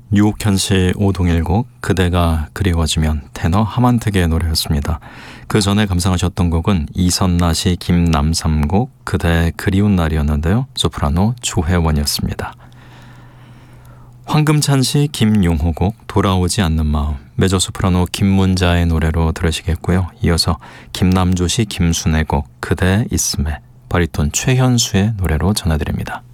유옥현 씨 오동일곡 그대가 그리워지면 테너 하만택의 노래였습니다. 그 전에 감상하셨던 곡은 이선나 씨 김남삼곡 그대 그리운 날이었는데요. 소프라노 조혜원이었습니다. 황금찬 씨 김용호곡 돌아오지 않는 마음 메조소프라노 김문자의 노래로 들으시겠고요. 이어서 김남조 씨 김순애 곡 그대 있음에 바리톤 최현수의 노래로 전해드립니다.